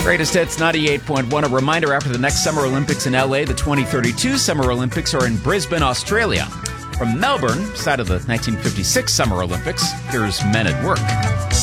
Greatest Hits 98.1. A reminder, after the next Summer Olympics in LA, the 2032 Summer Olympics are in Brisbane, Australia. From Melbourne, site of the 1956 Summer Olympics, here's Men at Work.